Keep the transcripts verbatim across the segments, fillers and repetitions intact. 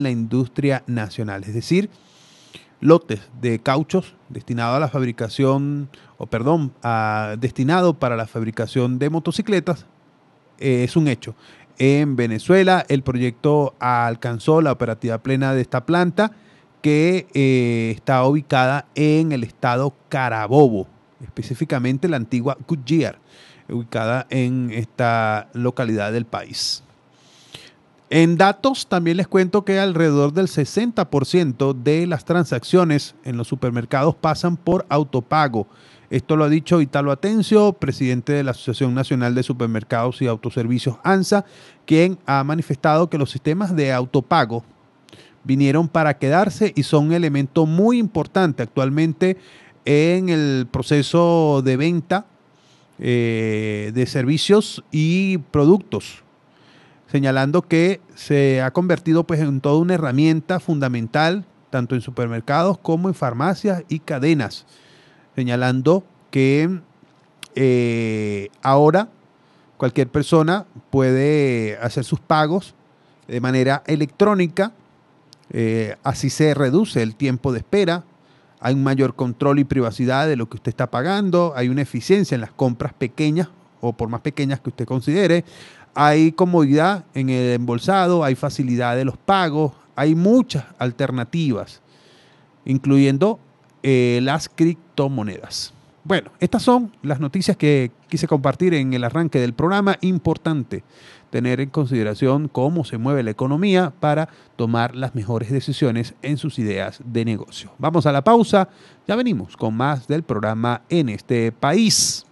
la industria nacional, es decir, lotes de cauchos destinados a la fabricación, o perdón, a, destinado para la fabricación de motocicletas, eh, es un hecho. En Venezuela el proyecto alcanzó la operatividad plena de esta planta que eh, está ubicada en el estado Carabobo, específicamente la antigua Goodyear, ubicada en esta localidad del país. En datos también les cuento que alrededor del sesenta por ciento de las transacciones en los supermercados pasan por autopago. Esto lo ha dicho Italo Atencio, presidente de la Asociación Nacional de Supermercados y Autoservicios ANSA, quien ha manifestado que los sistemas de autopago vinieron para quedarse y son un elemento muy importante actualmente en el proceso de venta eh, de servicios y productos, señalando que se ha convertido pues en toda una herramienta fundamental tanto en supermercados como en farmacias y cadenas, señalando que eh, ahora cualquier persona puede hacer sus pagos de manera electrónica, eh, así se reduce el tiempo de espera, hay un mayor control y privacidad de lo que usted está pagando, hay una eficiencia en las compras pequeñas o por más pequeñas que usted considere, hay comodidad en el embolsado, hay facilidad de los pagos, hay muchas alternativas, incluyendo eh, las criptomonedas. Bueno, estas son las noticias que quise compartir en el arranque del programa. Importante tener en consideración cómo se mueve la economía para tomar las mejores decisiones en sus ideas de negocio. Vamos a la pausa, ya venimos con más del programa En este País.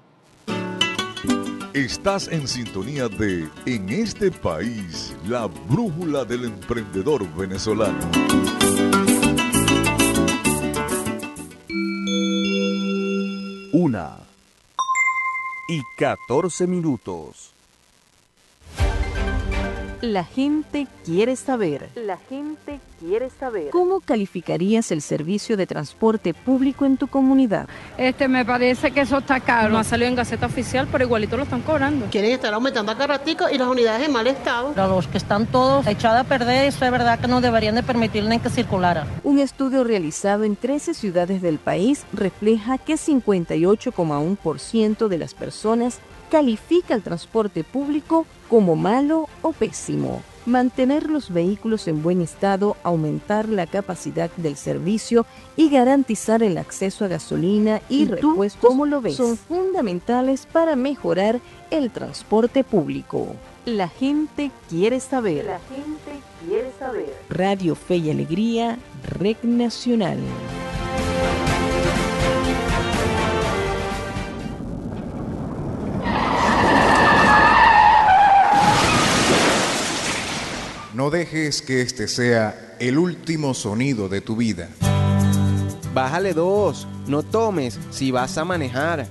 Estás en sintonía de En este País, la brújula del emprendedor venezolano. Una y catorce minutos. La gente quiere saber. La gente quiere saber. ¿Cómo calificarías el servicio de transporte público en tu comunidad? Este, me parece que eso está caro. No ha salido en Gaceta Oficial, pero igualito lo están cobrando. Quieren estar aumentando a cada ratico y las unidades en mal estado. Pero los que están todos echados a perder, eso es verdad que no deberían de permitirle que circulara. Un estudio realizado en trece ciudades del país refleja que cincuenta y ocho coma uno por ciento de las personas califica el transporte público como malo o pésimo. Mantener los vehículos en buen estado, aumentar la capacidad del servicio y garantizar el acceso a gasolina y, ¿Y repuestos ¿cómo lo ves? Son fundamentales para mejorar el transporte público. La gente quiere saber. La gente quiere saber. Radio Fe y Alegría, Red Nacional. No dejes que este sea el último sonido de tu vida. Bájale dos, no tomes si vas a manejar.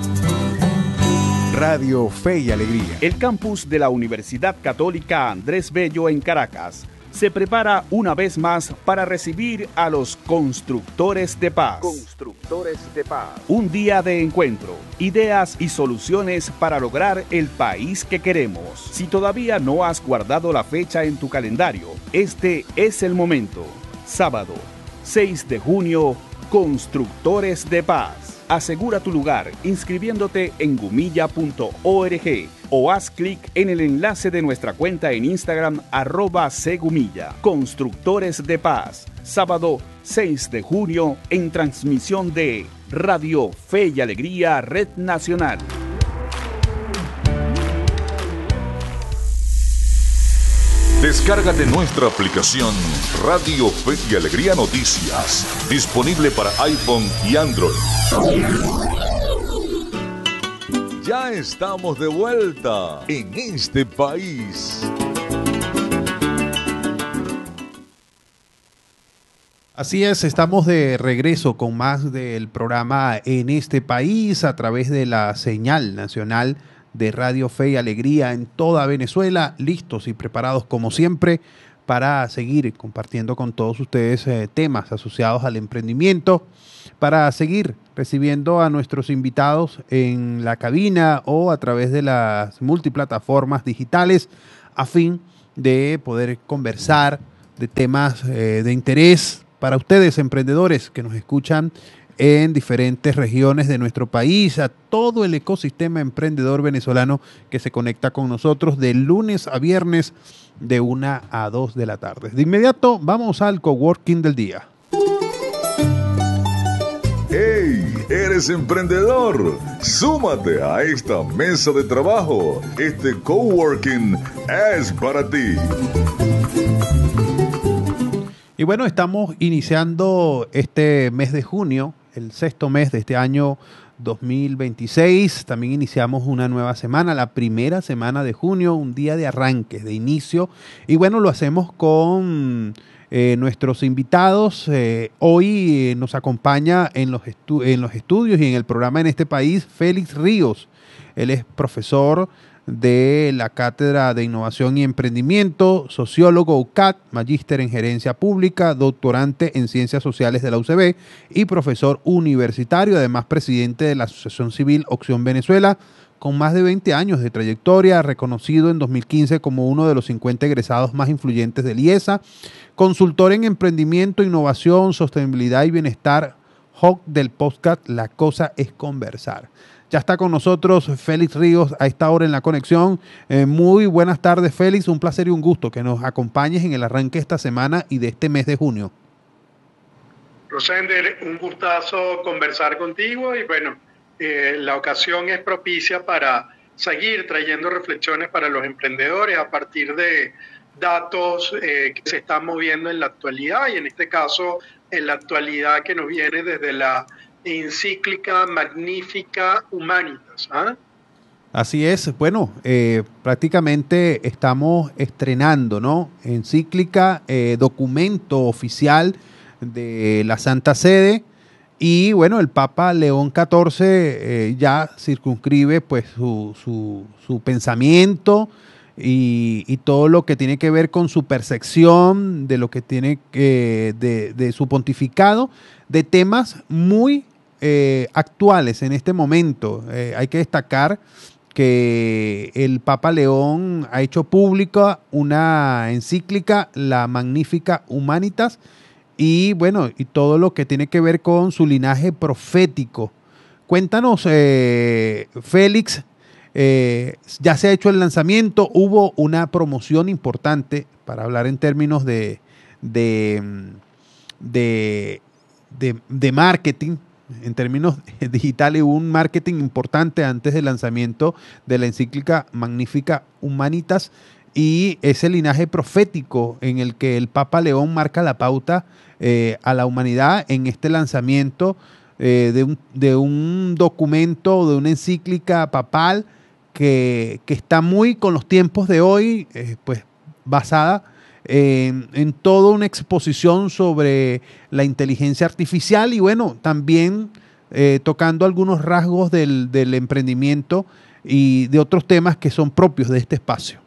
Radio Fe y Alegría. El campus de la Universidad Católica Andrés Bello en Caracas se prepara una vez más para recibir a los constructores de paz. Constructores de paz. Un día de encuentro, ideas y soluciones para lograr el país que queremos. Si todavía no has guardado la fecha en tu calendario, este es el momento. Sábado, seis de junio, Constructores de Paz. Asegura tu lugar inscribiéndote en gumilla punto org o haz clic en el enlace de nuestra cuenta en Instagram arroba cgumilla. Constructores de Paz, sábado seis de junio en transmisión de Radio Fe y Alegría Red Nacional. Descárgate nuestra aplicación Radio Fe y Alegría Noticias, disponible para iPhone y Android. Ya estamos de vuelta en este país. Así es, estamos de regreso con más del programa En este País a través de la señal nacional de Radio Fe y Alegría en toda Venezuela, listos y preparados como siempre para seguir compartiendo con todos ustedes eh, temas asociados al emprendimiento, para seguir recibiendo a nuestros invitados en la cabina o a través de las multiplataformas digitales a fin de poder conversar, de temas eh, de interés para ustedes, emprendedores que nos escuchan en diferentes regiones de nuestro país, a todo el ecosistema emprendedor venezolano que se conecta con nosotros de lunes a viernes de una a dos de la tarde. De inmediato vamos al coworking del día. ¡Hey! ¿Eres emprendedor? Súmate a esta mesa de trabajo. Este coworking es para ti. Y bueno, estamos iniciando este mes de junio, el sexto mes de este año dos mil veintiséis. También iniciamos una nueva semana, la primera semana de junio, un día de arranque, de inicio. Y bueno, lo hacemos con eh, nuestros invitados. Eh, hoy eh, nos acompaña en los, estu- en los estudios y en el programa En este País, Félix Ríos. Él es profesor de la Cátedra de Innovación y Emprendimiento, sociólogo U C A T, magíster en Gerencia Pública, doctorante en Ciencias Sociales de la U C B y profesor universitario, además presidente de la Asociación Civil Opción Venezuela, con más de veinte años de trayectoria, reconocido en dos mil quince como uno de los cincuenta egresados más influyentes del I E S A, consultor en emprendimiento, innovación, sostenibilidad y bienestar, host del podcast La Cosa es Conversar. Ya está con nosotros Félix Ríos a esta hora en la conexión. Eh, muy buenas tardes, Félix. Un placer y un gusto que nos acompañes en el arranque de esta semana y de este mes de junio. Rosender, un gustazo conversar contigo y bueno, eh, la ocasión es propicia para seguir trayendo reflexiones para los emprendedores a partir de datos eh, que se están moviendo en la actualidad y en este caso en la actualidad que nos viene desde la encíclica Magnifica Humanitas. ¿Ah? Así es. Bueno, eh, prácticamente estamos estrenando, ¿no? Encíclica, eh, documento oficial de la Santa Sede y bueno, el Papa León catorce eh, ya circunscribe pues su, su, su pensamiento y, y todo lo que tiene que ver con su percepción de lo que tiene que, de, de su pontificado, de temas muy eh, actuales en este momento. Eh, hay que destacar que el Papa León ha hecho pública una encíclica, la Magnifica Humanitas, y bueno, y todo lo que tiene que ver con su linaje profético. Cuéntanos, eh, Félix, eh, ya se ha hecho el lanzamiento, hubo una promoción importante, para hablar en términos de, de, de, de, de marketing, en términos digitales, hubo un marketing importante antes del lanzamiento de la encíclica Magnifica Humanitas y ese linaje profético en el que el Papa León marca la pauta eh, a la humanidad en este lanzamiento eh, de, un, de un documento, de una encíclica papal que, que está muy con los tiempos de hoy, eh, pues basada En, en toda una exposición sobre la inteligencia artificial y bueno, también eh, tocando algunos rasgos del, del emprendimiento y de otros temas que son propios de este espacio.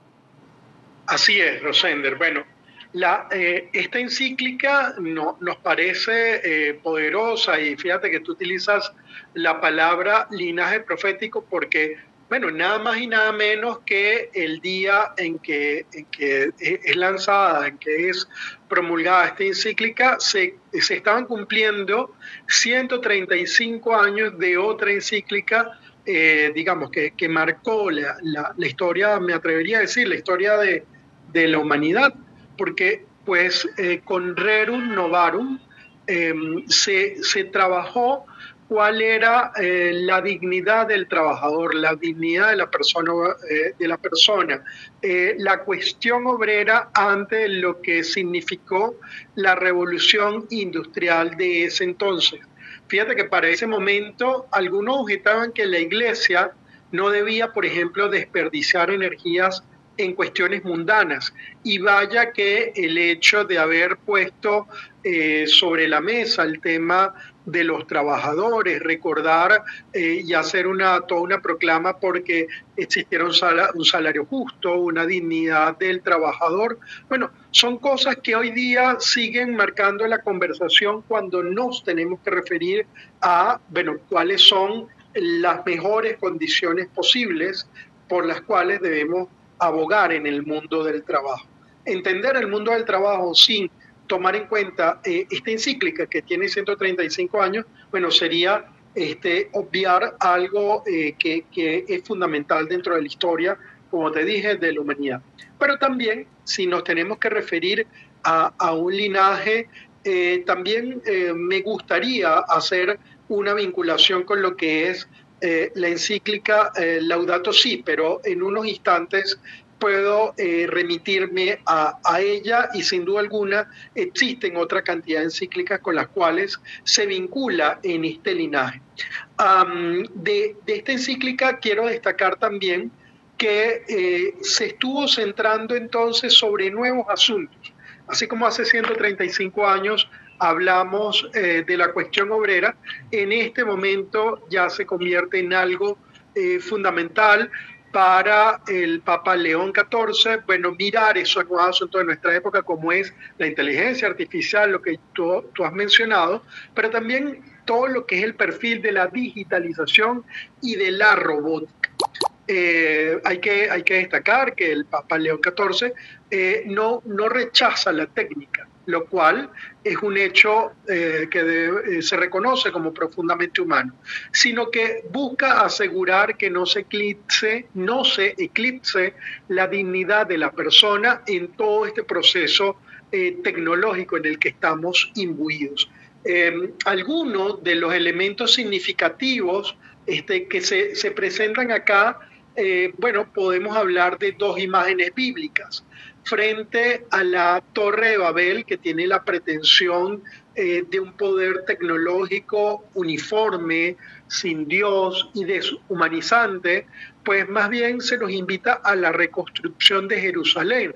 Así es, Rosender. Bueno, la, eh, esta encíclica no, nos parece eh, poderosa y fíjate que tú utilizas la palabra linaje profético porque bueno, nada más y nada menos que el día en que, en que es lanzada, en que es promulgada esta encíclica, se, se estaban cumpliendo ciento treinta y cinco años de otra encíclica, eh, digamos, que, que marcó la, la, la historia, me atrevería a decir, la historia de, de la humanidad, porque pues eh, con Rerum Novarum eh, se, se trabajó cuál era eh, la dignidad del trabajador, la dignidad de la persona, eh, de la persona, eh, la cuestión obrera ante lo que significó la revolución industrial de ese entonces. Fíjate que para ese momento algunos objetaban que la iglesia no debía, por ejemplo, desperdiciar energías en cuestiones mundanas. Y vaya que el hecho de haber puesto eh, sobre la mesa el tema de los trabajadores, recordar eh, y hacer una, toda una proclama porque existiera un, sal, un salario justo, una dignidad del trabajador. Bueno, son cosas que hoy día siguen marcando la conversación cuando nos tenemos que referir a, bueno, cuáles son las mejores condiciones posibles por las cuales debemos abogar en el mundo del trabajo. entender el mundo del trabajo sin tomar en cuenta eh, esta encíclica que tiene ciento treinta y cinco años, bueno, sería este, obviar algo eh, que, que es fundamental dentro de la historia, como te dije, de la humanidad. Pero también, si nos tenemos que referir a, a un linaje, eh, también eh, me gustaría hacer una vinculación con lo que es eh, la encíclica eh, Laudato Si, pero en unos instantes puedo eh, remitirme a, a ella, y sin duda alguna existen otra cantidad de encíclicas con las cuales se vincula en este linaje. Um, de, de esta encíclica quiero destacar también que eh, se estuvo centrando entonces sobre nuevos asuntos. Así como hace ciento treinta y cinco años hablamos eh, de la cuestión obrera, en este momento ya se convierte en algo eh, fundamental para el Papa León catorce, bueno, mirar esos nuevos asuntos de nuestra época, como es la inteligencia artificial, lo que tú, tú has mencionado, pero también todo lo que es el perfil de la digitalización y de la robótica. Eh, hay, que, hay que destacar que el Papa León catorce eh, no, no rechaza la técnica, lo cual es un hecho eh, que de, eh, se reconoce como profundamente humano, sino que busca asegurar que no se eclipse, no se eclipse la dignidad de la persona en todo este proceso eh, tecnológico en el que estamos imbuidos. Eh, algunos de los elementos significativos este, que se, se presentan acá, eh, bueno, podemos hablar de dos imágenes bíblicas. Frente a la Torre de Babel, que tiene la pretensión eh, de un poder tecnológico uniforme, sin Dios y deshumanizante, pues más bien se nos invita a la reconstrucción de Jerusalén,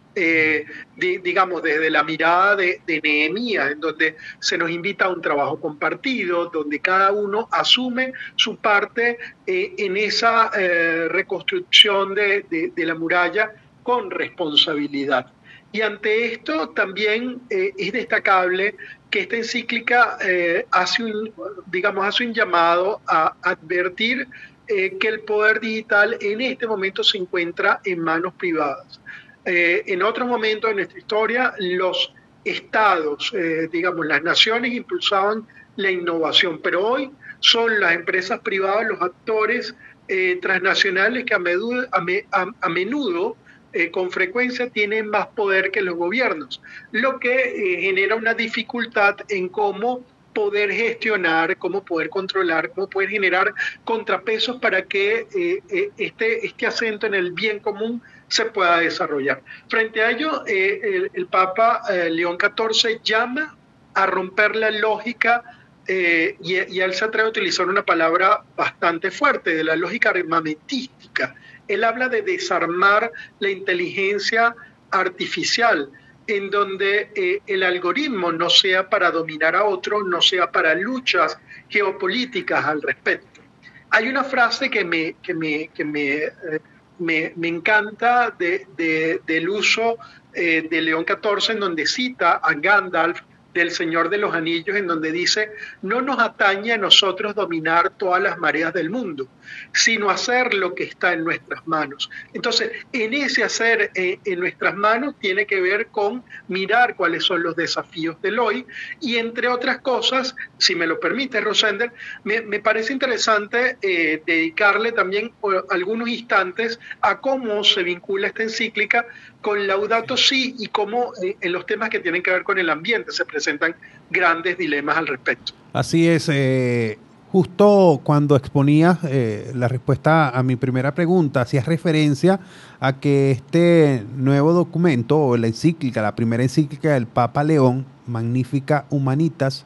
eh, de, digamos desde la mirada de, de Nehemías, en donde se nos invita a un trabajo compartido, donde cada uno asume su parte eh, en esa eh, reconstrucción de, de, de la muralla, con responsabilidad. Y ante esto también eh, es destacable que esta encíclica eh, hace un, digamos, hace un llamado a advertir eh, que el poder digital en este momento se encuentra en manos privadas. Eh, en otro momento de nuestra historia, los estados, eh, digamos, las naciones impulsaban la innovación, pero hoy son las empresas privadas los actores eh, transnacionales que a menudo, a, me, a, a menudo Eh, con frecuencia tienen más poder que los gobiernos, lo que eh, genera una dificultad en cómo poder gestionar, cómo poder controlar, cómo poder generar contrapesos para que eh, eh, este, este acento en el bien común se pueda desarrollar. Frente a ello, eh, el, el Papa eh, León catorce llama a romper la lógica eh, y, y él se atreve a utilizar una palabra bastante fuerte, de la lógica armamentística. Él habla de desarmar la inteligencia artificial, en donde eh, el algoritmo no sea para dominar a otro, no sea para luchas geopolíticas al respecto. Hay una frase que me, que me, que me, eh, me, me encanta de, de, del uso eh, de León catorce, en donde cita a Gandalf del Señor de los Anillos, en donde dice: no nos atañe a nosotros dominar todas las mareas del mundo, sino hacer lo que está en nuestras manos. Entonces, en ese hacer eh, en nuestras manos tiene que ver con mirar cuáles son los desafíos del hoy, y entre otras cosas, si me lo permite, Rosender, me, me parece interesante eh, dedicarle también algunos instantes a cómo se vincula esta encíclica con Laudato Si y cómo eh, en los temas que tienen que ver con el ambiente se presentan grandes dilemas al respecto. Así es, eh, justo cuando exponías eh, la respuesta a mi primera pregunta, hacías referencia a que este nuevo documento, o la encíclica, la primera encíclica del Papa León, Magnificat Humanitas,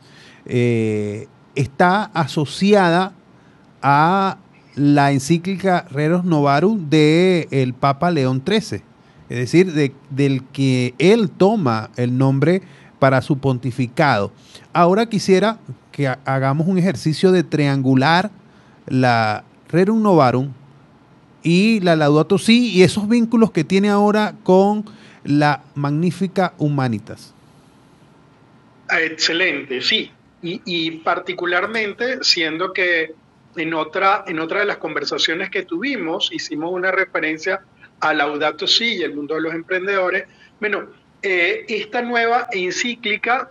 eh, está asociada a la encíclica Rerum Novarum del Papa León trece. Es decir, de, del que él toma el nombre para su pontificado. Ahora quisiera que ha, hagamos un ejercicio de triangular la Rerum Novarum y la Laudato Si y esos vínculos que tiene ahora con la Magnificat Humanitas. Excelente, sí. Y, y particularmente, siendo que en otra, en otra de las conversaciones que tuvimos, hicimos una referencia a Laudato Si y el mundo de los emprendedores, Bueno, eh, esta nueva encíclica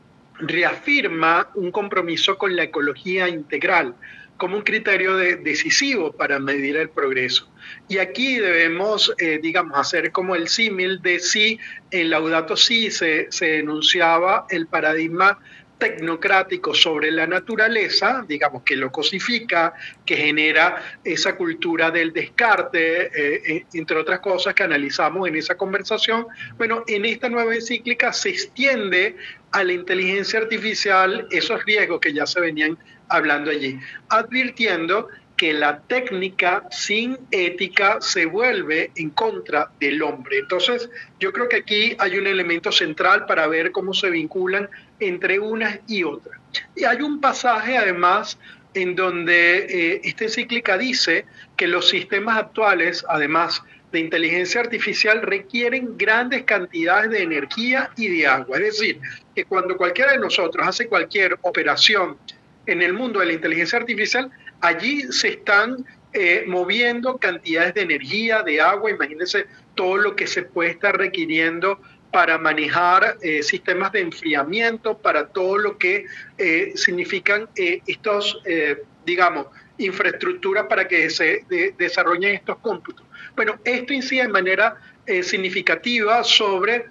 reafirma un compromiso con la ecología integral como un criterio de, decisivo para medir el progreso. Y aquí debemos, eh, digamos, hacer como el símil de si en Laudato Si se, se enunciaba el paradigma tecnocrático sobre la naturaleza, digamos, que lo cosifica, que genera esa cultura del descarte, eh, entre otras cosas que analizamos en esa conversación. Bueno, en esta nueva encíclica se extiende a la inteligencia artificial esos riesgos que ya se venían hablando allí, advirtiendo que la técnica sin ética se vuelve en contra del hombre. Entonces, yo creo que aquí hay un elemento central para ver cómo se vinculan entre unas y otras. Y hay un pasaje, además, en donde eh, esta encíclica dice que los sistemas actuales, además de inteligencia artificial, requieren grandes cantidades de energía y de agua. Es decir, que cuando cualquiera de nosotros hace cualquier operación en el mundo de la inteligencia artificial, allí se están eh, moviendo cantidades de energía, de agua. Imagínense todo lo que se puede estar requiriendo para manejar eh, sistemas de enfriamiento, para todo lo que eh, significan eh, estos, eh, digamos, infraestructuras para que se de, desarrollen estos cómputos. Bueno, esto incide de manera eh, significativa sobre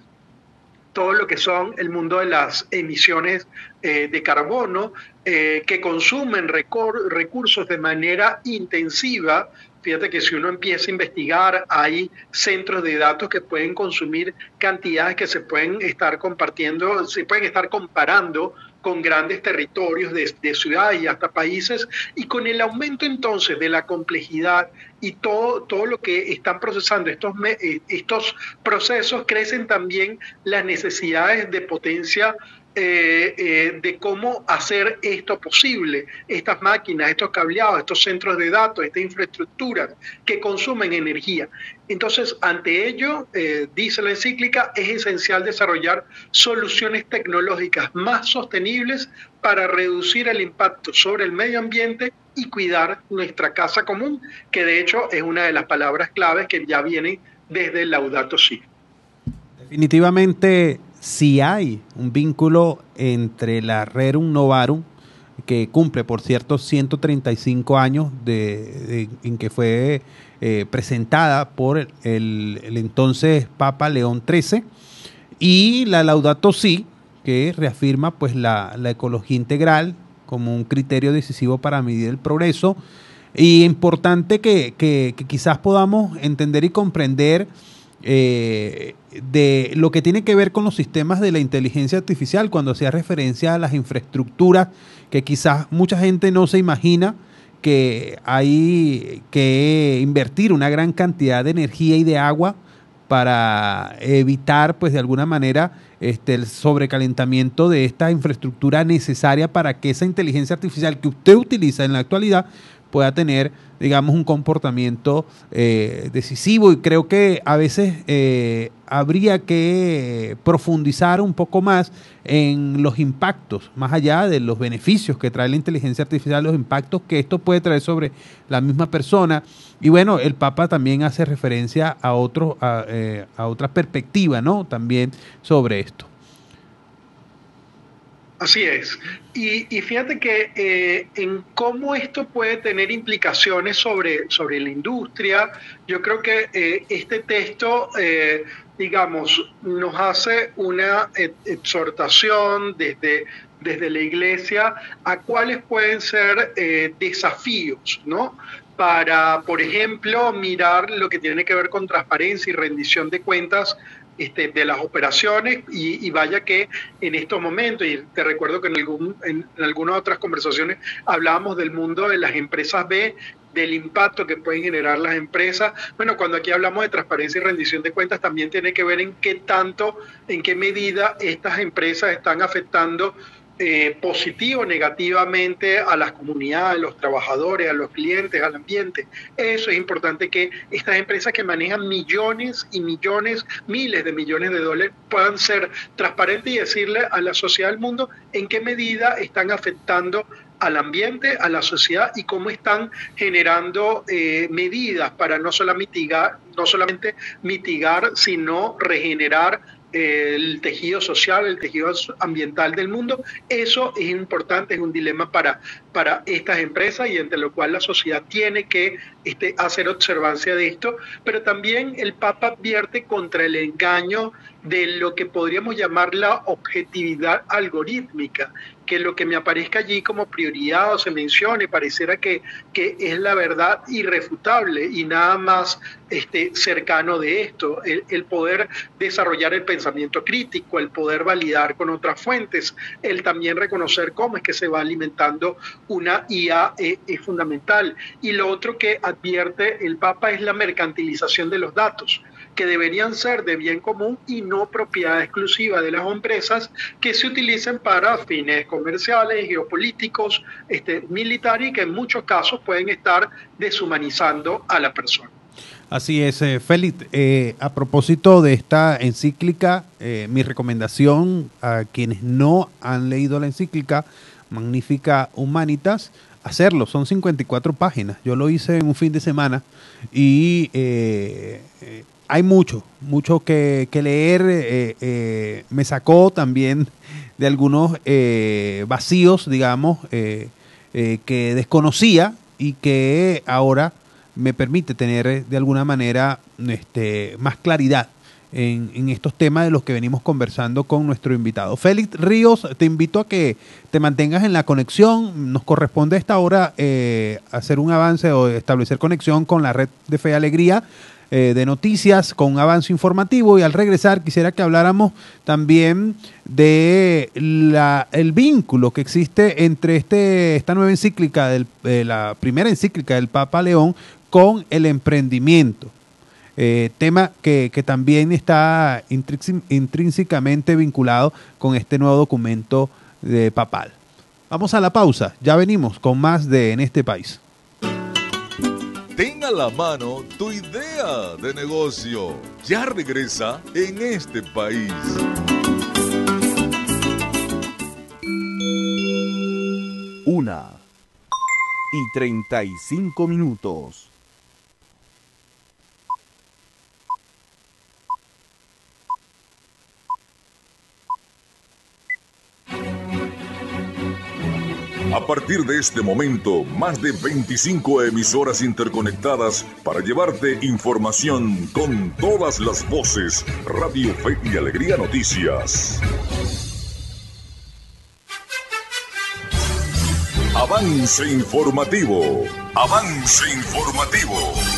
todo lo que son el mundo de las emisiones eh, de carbono, eh, que consumen recor- recursos de manera intensiva. Fíjate que si uno empieza a investigar, hay centros de datos que pueden consumir cantidades que se pueden estar compartiendo, se pueden estar comparando con grandes territorios de, de ciudades y hasta países, y con el aumento entonces de la complejidad y todo, todo lo que están procesando estos, estos procesos, crecen también las necesidades de potencia eh, eh, de cómo hacer esto posible, estas máquinas, estos cableados, estos centros de datos, esta infraestructura que consumen energía. Entonces, ante ello, eh, dice la encíclica, es esencial desarrollar soluciones tecnológicas más sostenibles para reducir el impacto sobre el medio ambiente y cuidar nuestra casa común, que de hecho es una de las palabras claves que ya vienen desde el Laudato Si. Definitivamente, si hay un vínculo entre la Rerum Novarum, que cumple, por cierto, ciento treinta y cinco años de, de, en que fue eh, presentada por el, el, el entonces Papa León trece, y la Laudato Si, que reafirma pues la, la ecología integral como un criterio decisivo para medir el progreso. Y importante que, que, que quizás podamos entender y comprender eh, de lo que tiene que ver con los sistemas de la inteligencia artificial, cuando hacía referencia a las infraestructuras, que quizás mucha gente no se imagina que hay que invertir una gran cantidad de energía y de agua para evitar, pues de alguna manera, este, el sobrecalentamiento de esta infraestructura necesaria para que esa inteligencia artificial que usted utiliza en la actualidad pueda tener, digamos, un comportamiento eh, decisivo. Y creo que a veces eh, habría que profundizar un poco más en los impactos, más allá de los beneficios que trae la inteligencia artificial, los impactos que esto puede traer sobre la misma persona. Y bueno, el Papa también hace referencia a, otro, a, eh, a otra perspectiva, ¿no?, también sobre esto. Así es. Y, y fíjate que eh, en cómo esto puede tener implicaciones sobre, sobre la industria, yo creo que eh, este texto, eh, digamos, nos hace una exhortación desde, desde la Iglesia a cuáles pueden ser eh, desafíos, ¿no?, para, por ejemplo, mirar lo que tiene que ver con transparencia y rendición de cuentas Este, de las operaciones, y, y vaya que en estos momentos, y te recuerdo que en, algún, en, en algunas otras conversaciones hablábamos del mundo de las empresas B, del impacto que pueden generar las empresas. Bueno, cuando aquí hablamos de transparencia y rendición de cuentas, también tiene que ver en qué tanto, en qué medida estas empresas están afectando Eh, positivo o negativamente a las comunidades, a los trabajadores, a los clientes, al ambiente. Eso es importante, que estas empresas que manejan millones y millones, miles de millones de dólares, puedan ser transparentes y decirle a la sociedad del mundo en qué medida están afectando al ambiente, a la sociedad, y cómo están generando eh, medidas para no solo mitigar, no solamente mitigar, sino regenerar eh, el tejido social, el tejido ambiental del mundo. Eso es importante, es un dilema para, para estas empresas y entre lo cual la sociedad tiene que este, hacer observancia de esto, pero también el Papa advierte contra el engaño de lo que podríamos llamar la objetividad algorítmica, que lo que me aparezca allí como prioridad o se mencione pareciera que, que es la verdad irrefutable y nada más este, cercano de esto, el, el poder desarrollar el pensamiento crítico, el poder validar con otras fuentes, el también reconocer cómo es que se va alimentando una I A eh, es fundamental. Y lo otro que advierte el Papa es la mercantilización de los datos, que deberían ser de bien común y no propiedad exclusiva de las empresas que se utilicen para fines comerciales, geopolíticos, este, militares y que en muchos casos pueden estar deshumanizando a la persona. Así es, eh, Félix. Eh, a propósito de esta encíclica, eh, mi recomendación a quienes no han leído la encíclica Magnificat Humanitas, hacerlo. Son cincuenta y cuatro páginas. Yo lo hice en un fin de semana y eh, eh, hay mucho, mucho que, que leer. Eh, eh, me sacó también de algunos eh, vacíos, digamos, eh, eh, que desconocía y que ahora me permite tener de alguna manera este, más claridad en, en estos temas de los que venimos conversando con nuestro invitado. Félix Ríos, te invito a que te mantengas en la conexión. Nos corresponde a esta hora eh, hacer un avance o establecer conexión con la red de Fe y Alegría eh, de noticias, con un avance informativo, y al regresar quisiera que habláramos también de la, el vínculo que existe entre este, esta nueva encíclica, del, eh, la primera encíclica del Papa León, con el emprendimiento. Eh, tema que, que también está intrínsecamente vinculado con este nuevo documento de papal. Vamos a la pausa, ya venimos con más de En este país. Ten a la mano tu idea de negocio. Ya regresa En este país. Una y treinta y cinco minutos. A partir de este momento, más de veinticinco emisoras interconectadas para llevarte información con todas las voces. Radio Fe y Alegría Noticias. Avance informativo. Avance informativo.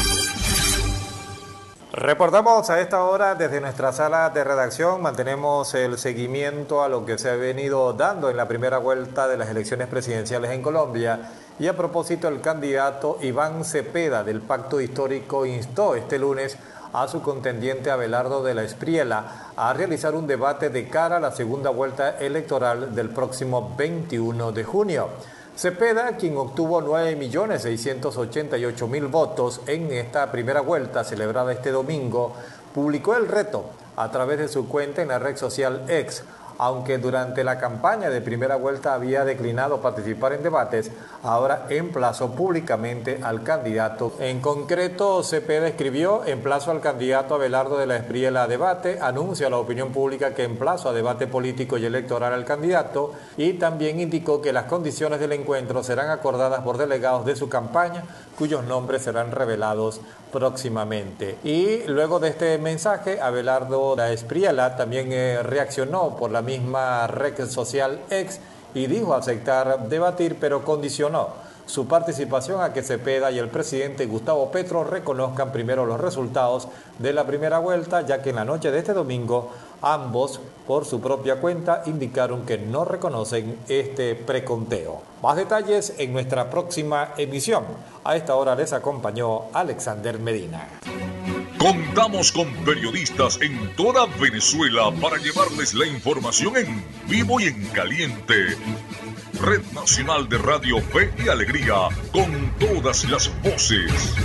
Reportamos a esta hora desde nuestra sala de redacción. Mantenemos el seguimiento a lo que se ha venido dando en la primera vuelta de las elecciones presidenciales en Colombia. Y a propósito, el candidato Iván Cepeda del Pacto Histórico instó este lunes a su contendiente Abelardo de la Espriella a realizar un debate de cara a la segunda vuelta electoral del próximo veintiuno de junio. Cepeda, quien obtuvo nueve millones seiscientos ochenta y ocho mil votos en esta primera vuelta celebrada este domingo, publicó el reto a través de su cuenta en la red social X. Aunque durante la campaña de primera vuelta había declinado participar en debates, ahora emplazó públicamente al candidato. En concreto, Cepeda escribió: emplazo al candidato Abelardo de la Espriella a debate, anuncio a la opinión pública que emplazo a debate político y electoral al candidato, y también indicó que las condiciones del encuentro serán acordadas por delegados de su campaña, cuyos nombres serán revelados próximamente. Y luego de este mensaje, Abelardo de la Espriella también eh, reaccionó por la misma red social X y dijo aceptar debatir, pero condicionó su participación a que Cepeda y el presidente Gustavo Petro reconozcan primero los resultados de la primera vuelta, ya que en la noche de este domingo ambos, por su propia cuenta, indicaron que no reconocen este preconteo. Más detalles en nuestra próxima emisión. A esta hora les acompañó Alexander Medina. Contamos con periodistas en toda Venezuela para llevarles la información en vivo y en caliente. Red Nacional de Radio Fe y Alegría, con todas las voces.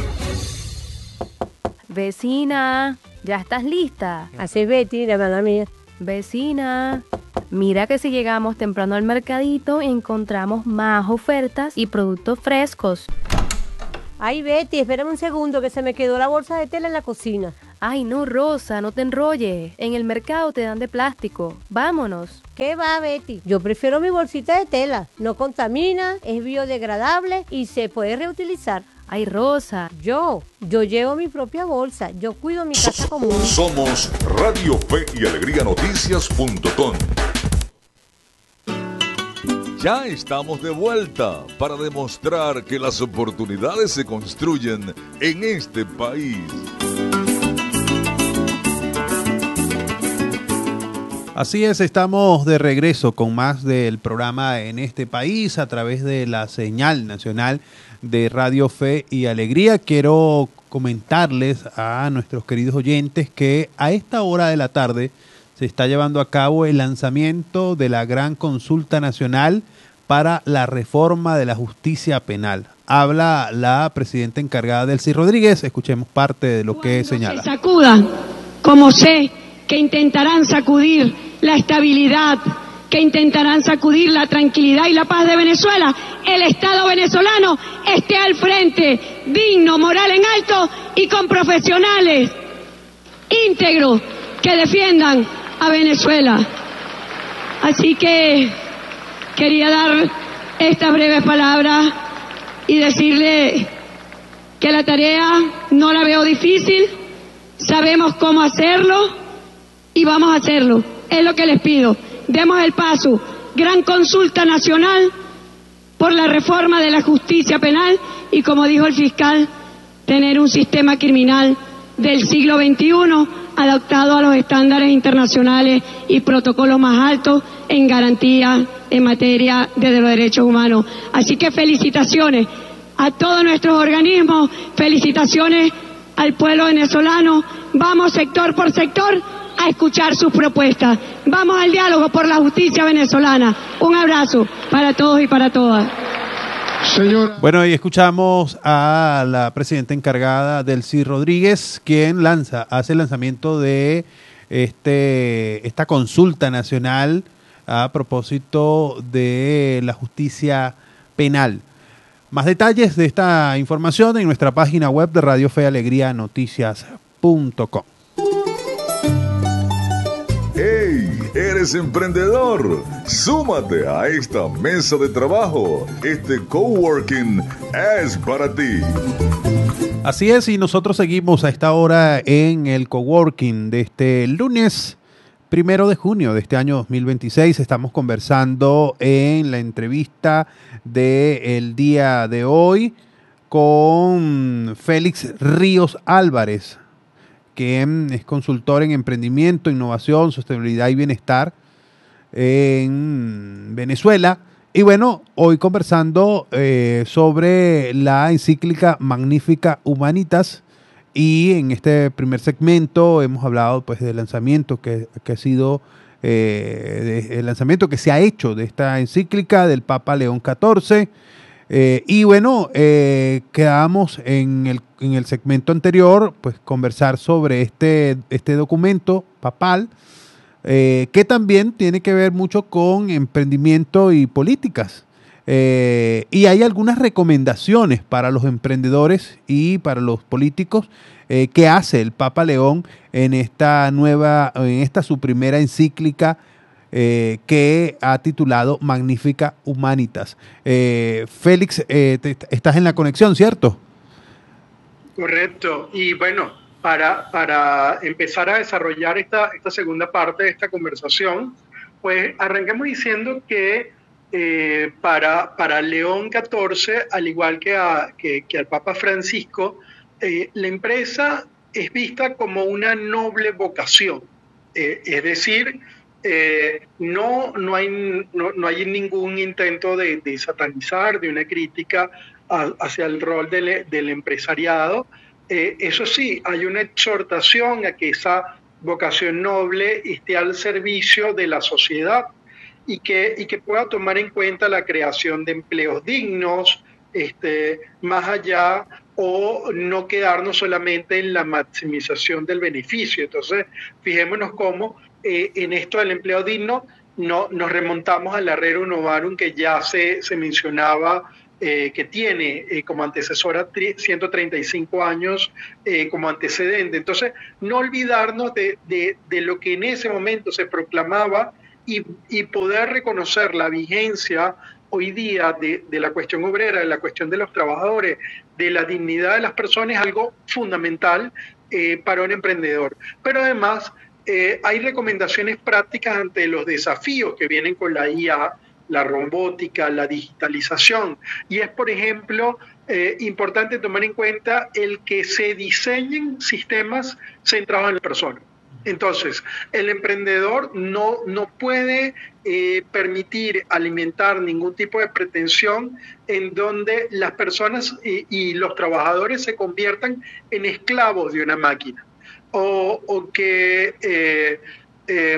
Vecina, ¿ya estás lista? Así, Betty, la hermana mía. Vecina, mira que si llegamos temprano al mercadito encontramos más ofertas y productos frescos. Ay, Betty, espérame un segundo que se me quedó la bolsa de tela en la cocina. Ay, no, Rosa, no te enrolles. En el mercado te dan de plástico. Vámonos. ¿Qué va, Betty? Yo prefiero mi bolsita de tela. No contamina, es biodegradable y se puede reutilizar. Ay, Rosa. Yo, yo llevo mi propia bolsa. Yo cuido mi casa común. Somos Radio Fe y Alegría Noticias punto com. Ya estamos de vuelta para demostrar que las oportunidades se construyen en este país. Así es, estamos de regreso con más del programa En este país a través de la señal nacional de Radio Fe y Alegría. Quiero comentarles a nuestros queridos oyentes que a esta hora de la tarde se está llevando a cabo el lanzamiento de la gran consulta nacional para la reforma de la justicia penal. Habla la presidenta encargada, Delcy Rodríguez. Escuchemos parte de lo que señala. Se sacudan, como sé que intentarán sacudir la estabilidad, que intentarán sacudir la tranquilidad y la paz de Venezuela, el Estado venezolano esté al frente, digno, moral en alto y con profesionales íntegros que defiendan a Venezuela. Así que quería dar estas breves palabras y decirle que la tarea no la veo difícil, sabemos cómo hacerlo y vamos a hacerlo. Es lo que les pido. Demos el paso. Gran consulta nacional por la reforma de la justicia penal y, como dijo el fiscal, tener un sistema criminal del siglo veintiuno adaptado a los estándares internacionales y protocolos más altos en garantía en materia de los derechos humanos. Así que felicitaciones a todos nuestros organismos, felicitaciones al pueblo venezolano. Vamos sector por sector a escuchar sus propuestas. Vamos al diálogo por la justicia venezolana. Un abrazo para todos y para todas. Señora. Bueno, y escuchamos a la presidenta encargada, Delcy Rodríguez, quien lanza, hace el lanzamiento de este esta consulta nacional a propósito de la justicia penal. Más detalles de esta información en nuestra página web de Radio Fe y Alegría Noticias punto com. ¡Hey! ¿Eres emprendedor? Súmate a esta mesa de trabajo. Este coworking es para ti. Así es, y nosotros seguimos a esta hora en el coworking de este lunes primero de junio de este año dos mil veintiséis. Estamos conversando en la entrevista del día de hoy con Félix Ríos Álvarez, que es consultor en emprendimiento, innovación, sostenibilidad y bienestar en Venezuela. Y bueno, hoy conversando eh, sobre la encíclica Magnificat Humanitas, y en este primer segmento hemos hablado pues del lanzamiento que, que ha sido, eh, de, el lanzamiento que se ha hecho de esta encíclica del Papa León catorce. Eh, y bueno, eh, quedamos en el, en el segmento anterior, pues conversar sobre este, este documento papal, eh, que también tiene que ver mucho con emprendimiento y políticas. Eh, y hay algunas recomendaciones para los emprendedores y para los políticos eh, que hace el Papa León en esta nueva, en esta su primera encíclica, Eh, que ha titulado Magnificat Humanitas. Eh, Félix, eh, te, estás en la conexión, ¿cierto? Correcto. Y bueno, para, para empezar a desarrollar esta, esta segunda parte de esta conversación, pues arranquemos diciendo que eh, para, para León catorce, al igual que, a, que, que al Papa Francisco, eh, la empresa es vista como una noble vocación. Eh, es decir, Eh, no, no, hay, no, no hay ningún intento de, de satanizar, de una crítica a, hacia el rol del, del empresariado. Eh, eso sí, hay una exhortación a que esa vocación noble esté al servicio de la sociedad y que, y que pueda tomar en cuenta la creación de empleos dignos, este, más allá, o no quedarnos solamente en la maximización del beneficio. Entonces, fijémonos cómo Eh, en esto del empleo digno no, nos remontamos al Rerum Novarum que ya se, se mencionaba eh, que tiene eh, como antecesora ciento treinta y cinco años eh, como antecedente. Entonces, no olvidarnos de, de, de lo que en ese momento se proclamaba y, y poder reconocer la vigencia hoy día de, de la cuestión obrera, de la cuestión de los trabajadores, de la dignidad de las personas, es algo fundamental eh, para un emprendedor. Pero además eh, hay recomendaciones prácticas ante los desafíos que vienen con la I A, la robótica, la digitalización. Y es, por ejemplo, eh, importante tomar en cuenta el que se diseñen sistemas centrados en la persona. Entonces, el emprendedor no, no puede eh, permitir alimentar ningún tipo de pretensión en donde las personas y, y los trabajadores se conviertan en esclavos de una máquina, o, o que eh, eh,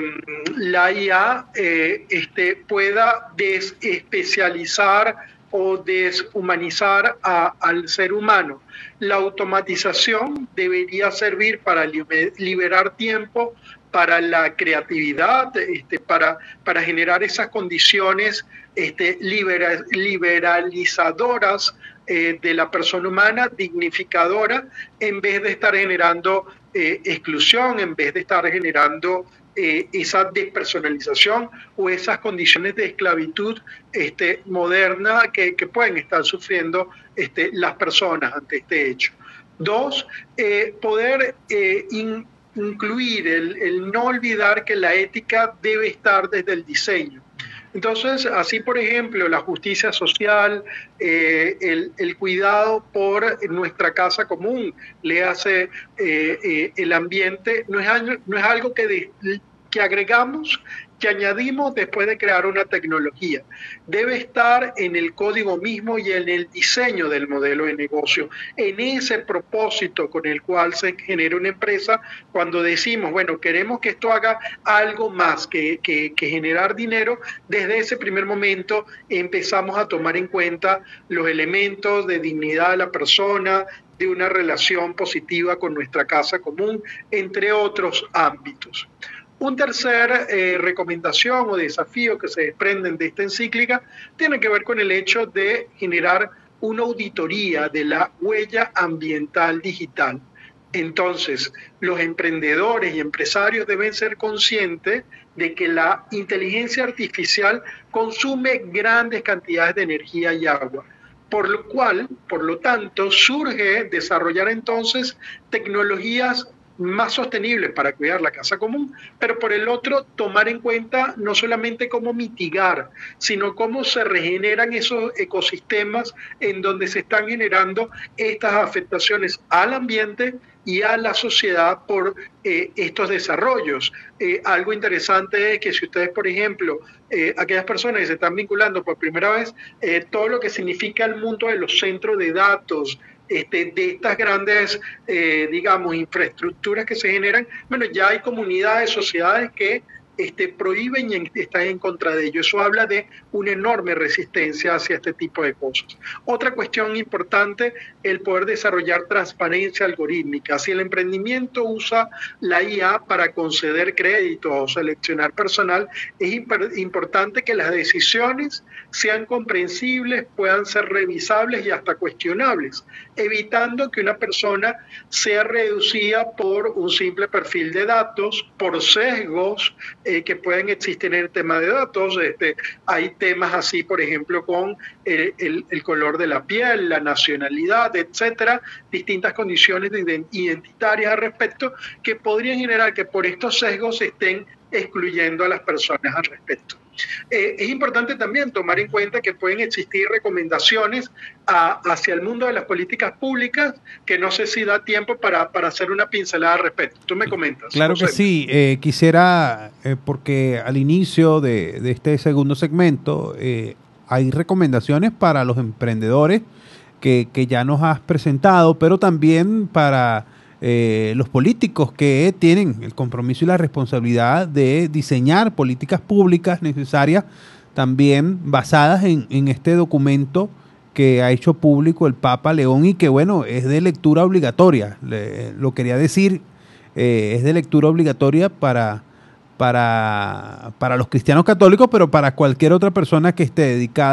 la I A eh, este, pueda desespecializar o deshumanizar a, al ser humano. La automatización debería servir para liberar tiempo para la creatividad, este, para, para generar esas condiciones este, libera, liberalizadoras eh, de la persona humana, dignificadora, en vez de estar generando eh, exclusión, en vez de estar generando Eh, esa despersonalización o esas condiciones de esclavitud este, moderna que, que pueden estar sufriendo este, las personas ante este hecho. Dos, eh, poder eh, in, incluir, el, el no olvidar que la ética debe estar desde el diseño. Entonces, así por ejemplo, la justicia social, eh, el, el cuidado por nuestra casa común, le hace eh, eh, el ambiente, no es, no es algo que, de, que agregamos, que añadimos después de crear una tecnología. Debe estar en el código mismo y en el diseño del modelo de negocio, en ese propósito con el cual se genera una empresa. Cuando decimos, bueno, queremos que esto haga algo más que, que, que generar dinero, desde ese primer momento empezamos a tomar en cuenta los elementos de dignidad de la persona, de una relación positiva con nuestra casa común, entre otros ámbitos. Un tercer eh, recomendación o desafío que se desprenden de esta encíclica tiene que ver con el hecho de generar una auditoría de la huella ambiental digital. Entonces, los emprendedores y empresarios deben ser conscientes de que la inteligencia artificial consume grandes cantidades de energía y agua, por lo cual, por lo tanto, surge desarrollar entonces tecnologías más sostenibles para cuidar la casa común, pero por el otro tomar en cuenta no solamente cómo mitigar, sino cómo se regeneran esos ecosistemas en donde se están generando estas afectaciones al ambiente y a la sociedad por eh, estos desarrollos. Eh, algo interesante es que si ustedes, por ejemplo, eh, aquellas personas que se están vinculando por primera vez, eh, todo lo que significa el mundo de los centros de datos, Este, de estas grandes, eh, digamos, infraestructuras que se generan, bueno, ya hay comunidades, sociedades que este, prohíben y están en contra de ello. Eso habla de una enorme resistencia hacia este tipo de cosas. Otra cuestión importante, el poder desarrollar transparencia algorítmica. Si el emprendimiento usa la I A para conceder créditos o seleccionar personal, es importante que las decisiones sean comprensibles, puedan ser revisables y hasta cuestionables, evitando que una persona sea reducida por un simple perfil de datos, por sesgos eh, que pueden existir en el tema de datos. Este, hay temas así, por ejemplo, con el, el, el color de la piel, la nacionalidad, etcétera, distintas condiciones identitarias al respecto que podrían generar que por estos sesgos se estén excluyendo a las personas al respecto. Eh, es importante también tomar en cuenta que pueden existir recomendaciones a, hacia el mundo de las políticas públicas, que no sé si da tiempo para, para hacer una pincelada al respecto. Tú me comentas. Claro que sí. Eh, quisiera, eh, porque al inicio de, de este segundo segmento eh, hay recomendaciones para los emprendedores que, que ya nos has presentado, pero también para Eh, los políticos que tienen el compromiso y la responsabilidad de diseñar políticas públicas necesarias, también basadas en, en este documento que ha hecho público el Papa León y que, bueno, es de lectura obligatoria. Le, lo quería decir, eh, es de lectura obligatoria para, para, para los cristianos católicos, pero para cualquier otra persona que esté dedicada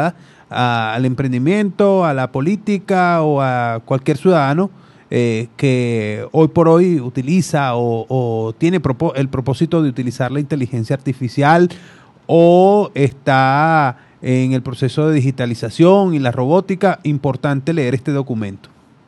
a, al emprendimiento, a la política o a cualquier ciudadano eh, que hoy por hoy utiliza o, o tiene propo- el propósito de utilizar la inteligencia artificial o está en el proceso de digitalización y la robótica. Importante leer este documento.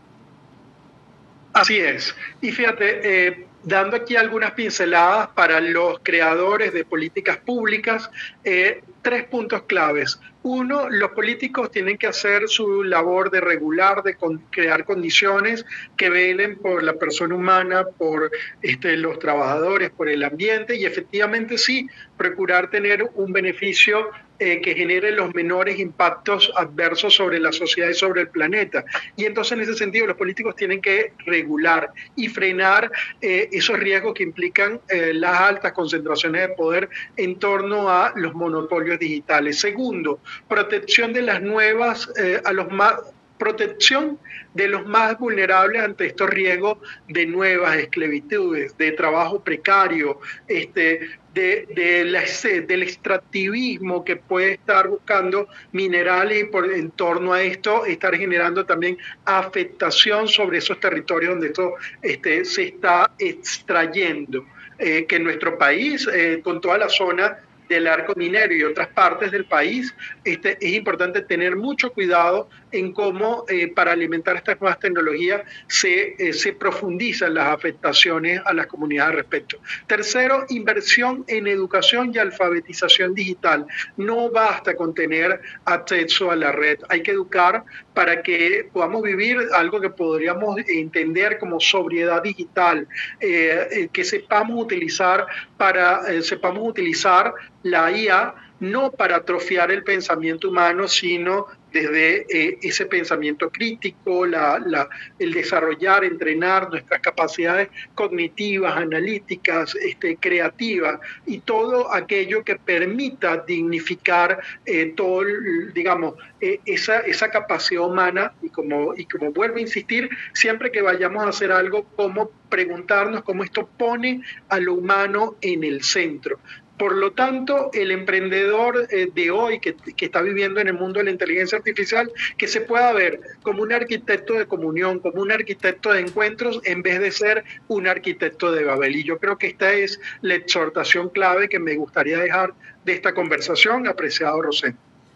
Así es. Y fíjate, eh, dando aquí algunas pinceladas para los creadores de políticas públicas, eh, tres puntos claves. Uno, los políticos tienen que hacer su labor de regular, de con, crear condiciones que velen por la persona humana, por este, los trabajadores, por el ambiente y efectivamente sí, procurar tener un beneficio eh, que genere los menores impactos adversos sobre la sociedad y sobre el planeta. Y entonces en ese sentido los políticos tienen que regular y frenar eh, esos riesgos que implican eh, las altas concentraciones de poder en torno a los monopolios digitales. Segundo, protección de las nuevas, eh, a los más, protección de los más vulnerables ante estos riesgos de nuevas esclavitudes, de trabajo precario, este, de, de la, del extractivismo que puede estar buscando minerales y por en torno a esto estar generando también afectación sobre esos territorios donde esto este, se está extrayendo. Eh, que en nuestro país, eh, con toda la zona del arco minero y otras partes del país, este, es importante tener mucho cuidado en cómo eh, para alimentar estas nuevas tecnologías se, eh, se profundizan las afectaciones a las comunidades al respecto. Tercero, inversión en educación y alfabetización digital. No basta con tener acceso a la red, hay que educar para que podamos vivir algo que podríamos entender como sobriedad digital, eh, eh, que sepamos utilizar para eh, sepamos utilizar la I A no para atrofiar el pensamiento humano, sino desde eh, ese pensamiento crítico, la, la, el desarrollar, entrenar nuestras capacidades cognitivas, analíticas, este, creativas y todo aquello que permita dignificar eh, todo, digamos, eh, esa, esa capacidad humana y como, y como vuelvo a insistir, siempre que vayamos a hacer algo, como preguntarnos cómo esto pone a lo humano en el centro. Por lo tanto, el emprendedor eh, de hoy que, que está viviendo en el mundo de la inteligencia artificial, que se pueda ver como un arquitecto de comunión, como un arquitecto de encuentros, en vez de ser un arquitecto de Babel. Y yo creo que esta es la exhortación clave que me gustaría dejar de esta conversación, apreciado Rosén.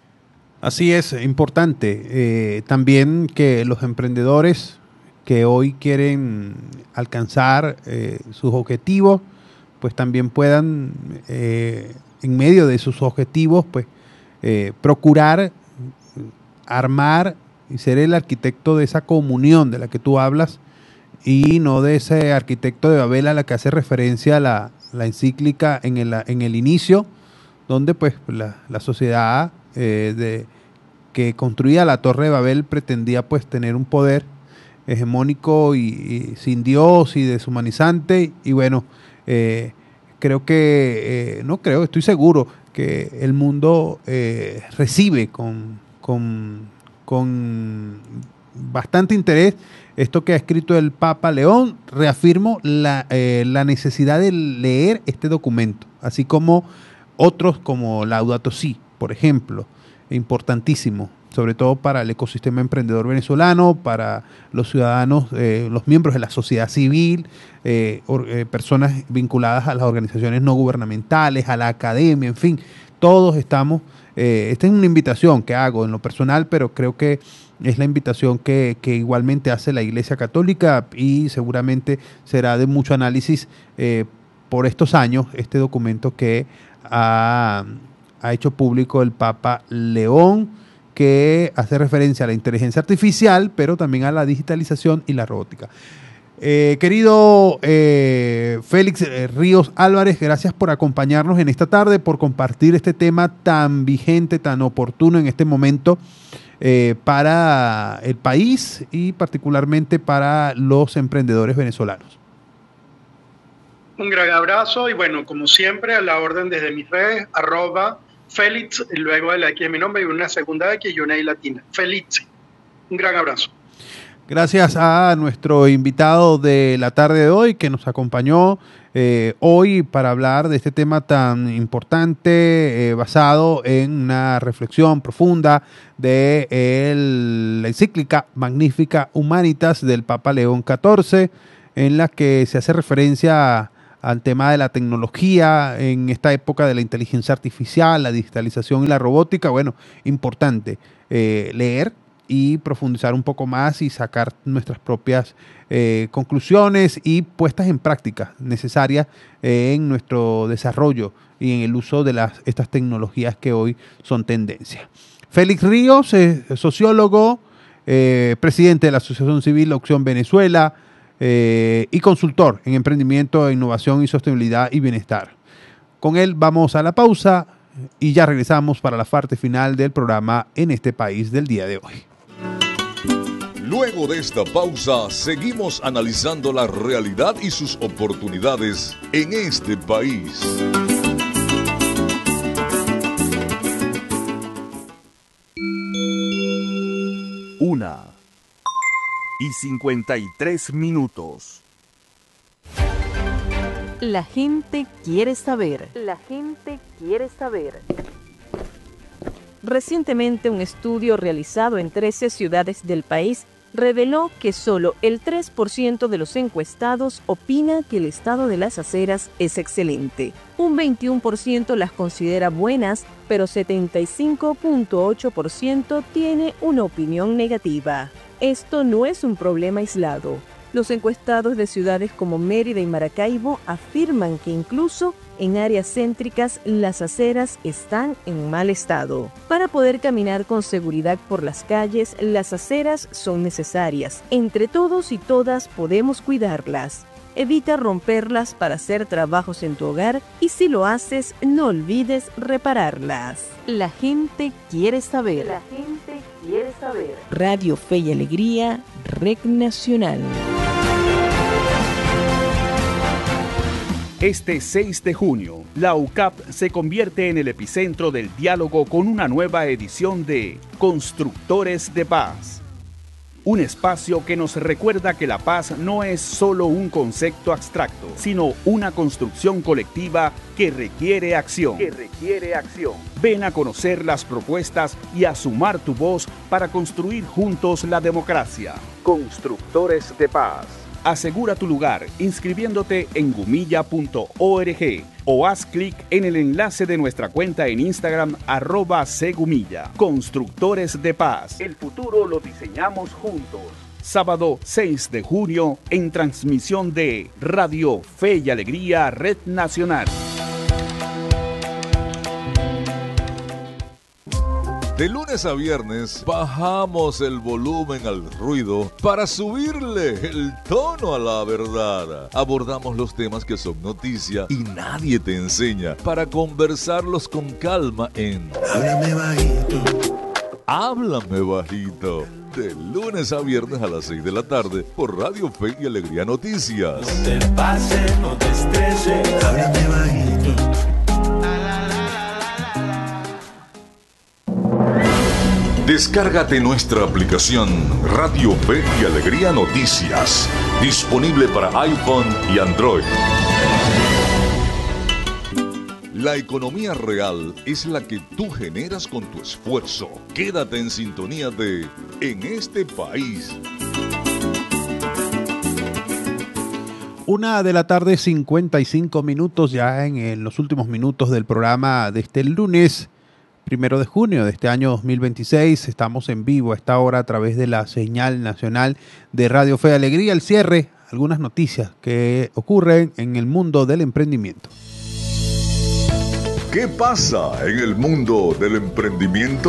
Así es, importante. Eh, también que los emprendedores que hoy quieren alcanzar eh, sus objetivos, pues también puedan, eh, en medio de sus objetivos, pues eh, procurar armar y ser el arquitecto de esa comunión de la que tú hablas y no de ese arquitecto de Babel a la que hace referencia la, la encíclica en el, en el inicio, donde pues la, la sociedad eh, de, que construía la Torre de Babel pretendía pues tener un poder hegemónico y, y sin Dios y deshumanizante y bueno, Eh, creo que, eh, no creo, estoy seguro que el mundo eh, recibe con, con, con bastante interés esto que ha escrito el Papa León. Reafirmo la, eh, la necesidad de leer este documento, así como otros como Laudato Si, por ejemplo, importantísimo, sobre todo para el ecosistema emprendedor venezolano, para los ciudadanos, eh, los miembros de la sociedad civil, eh, or, eh, personas vinculadas a las organizaciones no gubernamentales, a la academia, en fin, todos estamos, eh, esta es una invitación que hago en lo personal, pero creo que es la invitación que, que igualmente hace la Iglesia Católica y seguramente será de mucho análisis eh, por estos años, este documento que ha, ha hecho público el Papa León, que hace referencia a la inteligencia artificial, pero también a la digitalización y la robótica. Eh, querido eh, Félix eh, Ríos Álvarez, gracias por acompañarnos en esta tarde, por compartir este tema tan vigente, tan oportuno en este momento eh, para el país y particularmente para los emprendedores venezolanos. Un gran abrazo y bueno, como siempre, a la orden desde mis redes, arroba Félix, y luego de la X es mi nombre y una segunda X y una I latina. Félix, un gran abrazo. Gracias a nuestro invitado de la tarde de hoy que nos acompañó eh, hoy para hablar de este tema tan importante, eh, basado en una reflexión profunda de el, la encíclica Magnificat Humanitas del Papa León catorce, en la que se hace referencia a al tema de la tecnología en esta época de la inteligencia artificial, la digitalización y la robótica. Bueno, importante eh, leer y profundizar un poco más y sacar nuestras propias eh, conclusiones y puestas en práctica necesarias eh, en nuestro desarrollo y en el uso de las, estas tecnologías que hoy son tendencia. Félix Ríos, eh, sociólogo, eh, presidente de la Asociación Civil Opción Venezuela, Eh, y consultor en emprendimiento, innovación y sostenibilidad y bienestar. Con él vamos a la pausa y ya regresamos para la parte final del programa En este país del día de hoy. Luego de esta pausa, seguimos analizando la realidad y sus oportunidades en este país. Una y cincuenta y tres minutos. La gente quiere saber. La gente quiere saber. Recientemente, un estudio realizado en trece ciudades del país reveló que solo el tres por ciento de los encuestados opina que el estado de las aceras es excelente. Un veintiuno por ciento las considera buenas, pero setenta y cinco punto ocho por ciento tiene una opinión negativa. Esto no es un problema aislado. Los encuestados de ciudades como Mérida y Maracaibo afirman que incluso en áreas céntricas las aceras están en mal estado. Para poder caminar con seguridad por las calles, las aceras son necesarias. Entre todos y todas podemos cuidarlas. Evita romperlas para hacer trabajos en tu hogar y si lo haces, no olvides repararlas. La gente quiere saber. La gente quiere saber. Radio Fe y Alegría, Red Nacional. Este seis de junio, la U C A P se convierte en el epicentro del diálogo con una nueva edición de Constructores de Paz. Un espacio que nos recuerda que la paz no es solo un concepto abstracto, sino una construcción colectiva que requiere acción. Que requiere acción. Ven a conocer las propuestas y a sumar tu voz para construir juntos la democracia. Constructores de Paz. Asegura tu lugar inscribiéndote en gumilla punto org o haz clic en el enlace de nuestra cuenta en Instagram arroba cgumilla. Constructores de Paz. El futuro lo diseñamos juntos. Sábado seis de junio en transmisión de Radio Fe y Alegría Red Nacional. De lunes a viernes bajamos el volumen al ruido para subirle el tono a la verdad. Abordamos los temas que son noticia y nadie te enseña para conversarlos con calma en Háblame Bajito. Háblame Bajito. De lunes a viernes a las seis de la tarde por Radio Fe y Alegría Noticias. No te pases, no te estreses. Háblame bajito. Descárgate nuestra aplicación Radio Fe y Alegría Noticias, disponible para iPhone y Android. La economía real es la que tú generas con tu esfuerzo. Quédate en sintonía de En este país. Una de la tarde, cincuenta y cinco minutos, ya en, en los últimos minutos del programa de este lunes. Primero de junio de este año dos mil veintiséis, estamos en vivo a esta hora a través de la señal nacional de Radio Fe y Alegría. El cierre, algunas noticias que ocurren en el mundo del emprendimiento. ¿Qué pasa en el mundo del emprendimiento?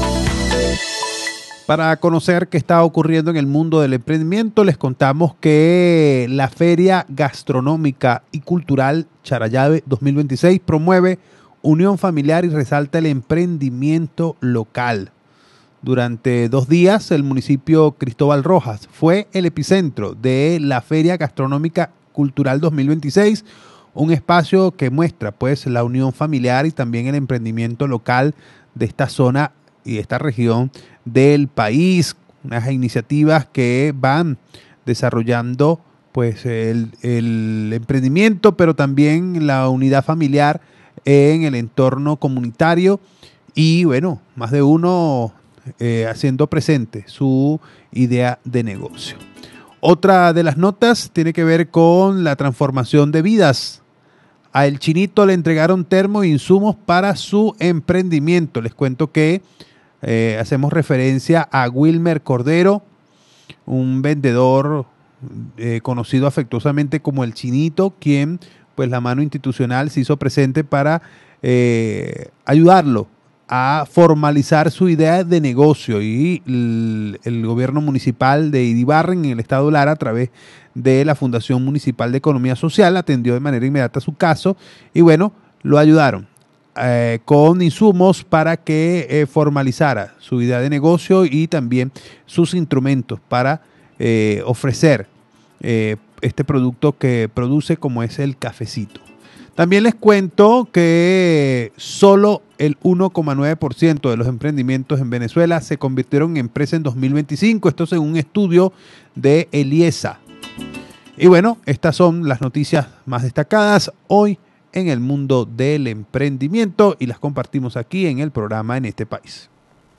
Para conocer qué está ocurriendo en el mundo del emprendimiento, les contamos que la Feria Gastronómica y Cultural Charallave dos mil veintiséis promueve unión familiar y resalta el emprendimiento local. Durante dos días, el municipio Cristóbal Rojas fue el epicentro de la Feria Gastronómica Cultural dos mil veintiséis, un espacio que muestra pues la unión familiar y también el emprendimiento local de esta zona y de esta región del país, unas iniciativas que van desarrollando pues el, el emprendimiento, pero también la unidad familiar en el entorno comunitario y bueno, más de uno eh, haciendo presente su idea de negocio. Otra de las notas tiene que ver con la transformación de vidas. A El Chinito le entregaron termo e insumos para su emprendimiento. Les cuento que eh, hacemos referencia a Wilmer Cordero, un vendedor eh, conocido afectuosamente como El Chinito, quien pues la mano institucional se hizo presente para eh, ayudarlo a formalizar su idea de negocio, y el, el gobierno municipal de Iribarren en el estado Lara, a través de la Fundación Municipal de Economía Social, atendió de manera inmediata su caso y bueno, lo ayudaron eh, con insumos para que eh, formalizara su idea de negocio y también sus instrumentos para eh, ofrecer eh, este producto que produce, como es el cafecito. También les cuento que solo el uno coma nueve por ciento de los emprendimientos en Venezuela se convirtieron en empresas en dos mil veinticinco. Esto según un estudio de Eliesa. Y bueno, estas son las noticias más destacadas hoy en el mundo del emprendimiento y las compartimos aquí en el programa En Este País.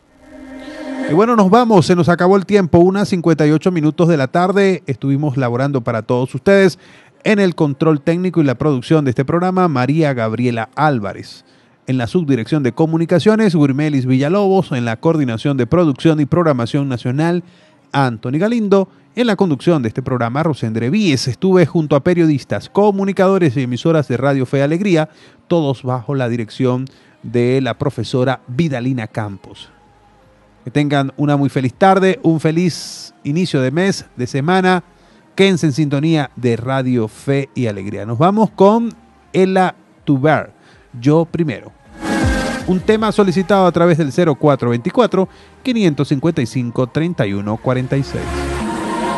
Y bueno, nos vamos, se nos acabó el tiempo, unas cincuenta y ocho minutos de la tarde. Estuvimos laborando para todos ustedes. En el control técnico y la producción de este programa, María Gabriela Álvarez. En la subdirección de comunicaciones, Wirmelis Villalobos. En la coordinación de producción y programación nacional, Anthony Galindo. En la conducción de este programa, Rosendre Víez. Estuve junto a periodistas, comunicadores y emisoras de Radio Fe y Alegría, todos bajo la dirección de la profesora Vidalina Campos. Que tengan una muy feliz tarde, un feliz inicio de mes, de semana. Quédense en sintonía de Radio Fe y Alegría. Nos vamos con Ella Tuber, Yo Primero. Un tema solicitado a través del cero cuatro veinticuatro, quinientos cincuenta y cinco, treinta y uno cuarenta y seis.